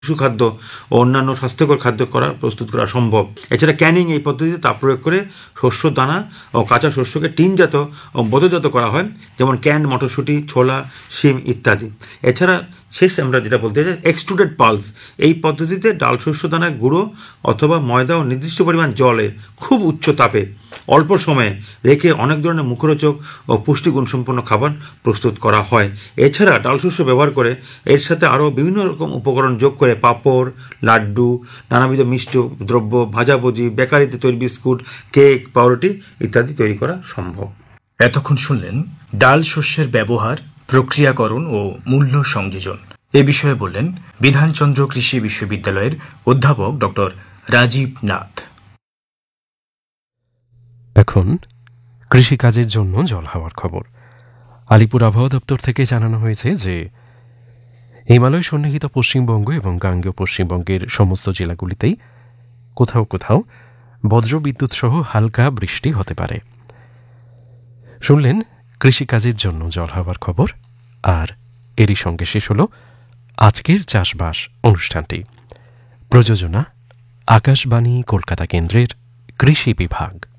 পশু খাদ্য ও অন্যান্য স্বাস্থ্যকর খাদ্য প্রস্তুত করা সম্ভব। এছাড়া ক্যানিং এই পদ্ধতিতে তাপ প্রয়োগ করে শস্য দানা ও কাঁচা শস্যকে টিনজাত ও বোতলজাত করা হয়, যেমন ক্যান্ড মটরশুঁটি, ছোলা, শিম ইত্যাদি। এছাড়া শেষ আমরা যেটা বলতে চাই, এক্সট্রুডেড পালস, এই পদ্ধতিতে ডাল শস্য দানার গুঁড়ো অথবা ময়দা ও নির্দিষ্ট পরিমাণ জলে খুব উচ্চ তাপে অল্প সময়ে রেখে অনেক ধরনের মুখরোচক ও পুষ্টিগুণসম্পন্ন খাবার প্রস্তুত করা হয়। এছাড়া ডাল শস্য ব্যবহার করে এর সাথে আরও বিভিন্ন রকম উপকরণ যোগ করে পাঁপড়, লাড্ডু, নানাবিধ মিষ্টি দ্রব্য, ভাজাভুজি, বেকারিতে তৈরি বিস্কুট, কেক, পাউরুটি ইত্যাদি তৈরি করা সম্ভব। এতক্ষণ শুনলেন ডাল শস্যের ব্যবহার, প্রক্রিয়াকরণ ও মূল্য সংযোজন। এ বিষয়ে বললেন বিধানচন্দ্র কৃষি বিশ্ববিদ্যালয়ের অধ্যাপক ডক্টর রাজীব নাথ। এখন কৃষিকাজের জন্য জল হাওয়ার খবর। আলিপুর আবহাওয়া দপ্তর থেকে জানানো হয়েছে যে হিমালয় সন্নিহিত পশ্চিমবঙ্গ এবং গাঙ্গেয় পশ্চিমবঙ্গের সমস্ত জেলাগুলিতেই কোথাও কোথাও বজ্রবিদ্যুৎ সহ হালকা বৃষ্টি হতে পারে। শুনলেন কৃষিকাজের জন্য জল হাওয়ার খবর, আর এরই সঙ্গে শেষ হল আজকের চাষবাস অনুষ্ঠানটি। প্রযোজনা আকাশবাণী কলকাতা কেন্দ্রের কৃষি বিভাগ।